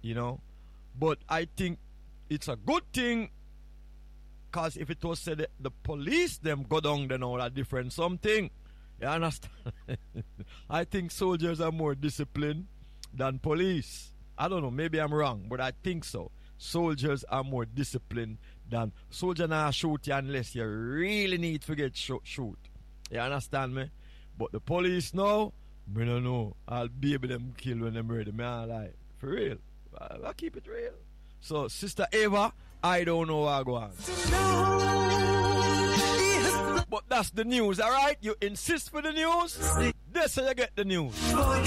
you know. But I think it's a good thing, because if it was said the police them go down, then all that different something. You understand? I think soldiers are more disciplined than police. I don't know, maybe I'm wrong, but I think so. Soldiers are more disciplined than soldier not shoot you unless you really need to get shoot. You understand me? But the police now, me don't know. I'll be able them kill when them ready. Me I lie. For real. I keep it real. So Sister Ava, I don't know what go on. But that's the news, alright? You insist for the news? That's how you get the news.